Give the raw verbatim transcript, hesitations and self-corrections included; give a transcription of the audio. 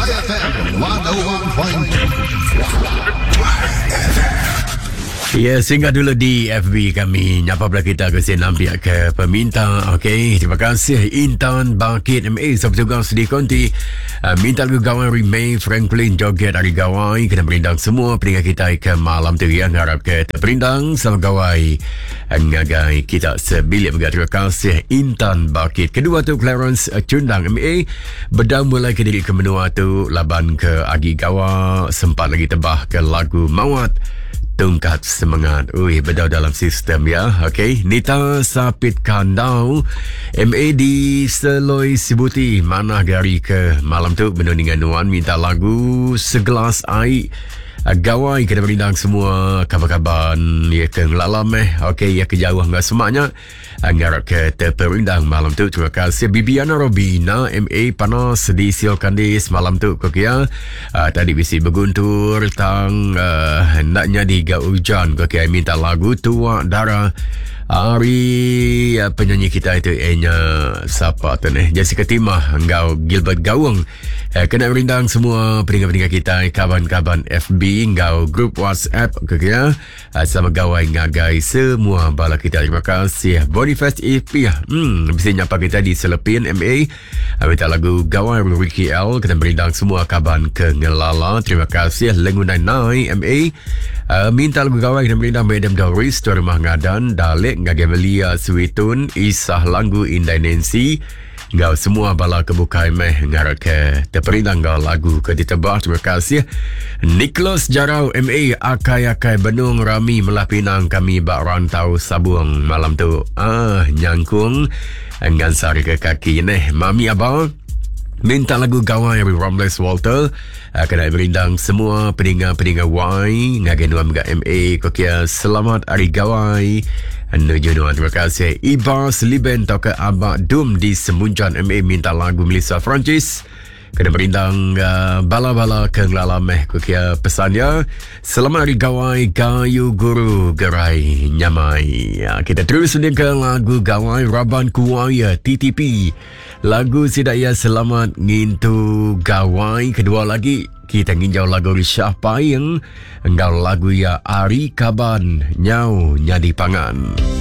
F M one oh one point two. Ya, singgah dulu di F B kami. Nyapa pula kita ke sini nampak ke peminta. Okey, terima kasih Intan Bangkit M A Sabtugas di Konti. Uh, minta lagu gawan Remay Franklin Joget dari gawai kena berindang semua pendengar kita ke malam tu yang harap ke terperindang sama gawai ngagai kita sebilik juga. Terima kasih Intan Bangkit. Kedua tu Clarence Cundang M A bedang mulai ke diri ke menua tu laban ke Agi Gawa sempat lagi tebah ke lagu Mawat Tungkat Semangat. Ui, bedau dalam sistem ya. Okey, Nita Sapit Kandau M A di Seloi Sibuti mana gari ke malam tu menundingan nuan minta lagu Segelas Air. Gawai kena berindang semua kabar-kabar ya ke ngelalam eh. Okey, ya kejauh enggak semaknya anggar ke terperindang malam tu. Terima kasih Bibiana Robina M A panas di Siol Kandis malam tu kok ya. Uh, tadi bisi berguntur tang uh, hendaknya diga hujan kok ya minta lagu Tua Dara. Hari uh, penyanyi kita itu enya siapa tu ni? Jessica Timah, engkau Gilbert Gawang. Eh, kena berindang semua pendengar-pendengar kita kawan-kawan F B, engkau grup WhatsApp ke ya. Uh, sama gawai ngagai semua bala kita. Terima kasih. Bodyfest E P hmm bisa nyapa kita di Selepin M A. Uh, minta lagu gawai Ricky L kena berindang semua kawan ke Ngelala. Terima kasih Lengunai Nai M A. Uh, minta lagu gawai kena berindang Madam Doris tu rumah ngadan Dalek Ngagemelia Suitun Isah Langgu Indai Nancy ngau semua bala kebukai meh ngarap ke terperindang ngau lagu ke ditebah. Terima kasih Nicholas Jarau M A Akai-akai Benung Rami Melah Pinang kami bak rantau Sabung malam tu ah nyangkung ngan sari ke kaki neh Mami Abang minta lagu gawai dari Romulus Walter. Uh, kena berindang semua pendengar-pendengar Y ngagen dua mega M A kokia selamat hari gawai menuju nuan. Terima kasih Ibas Liben tau ke Abak Dum di Semunjan M A minta lagu Melissa Francis. Kena berindang uh, bala-bala ke ngelalameh kokia pesannya selamat hari gawai Gayu Guru Gerai Nyamai. Uh, kita terus dengarkan lagu gawai Raban Kuaya T T P. Lagu Sidaya Selamat Ngintu Gawai. Kedua lagi kita nginjau lagu Syah Payeng. Engkau lagu ya Ari Kaban Nyau Nyadi Pangan.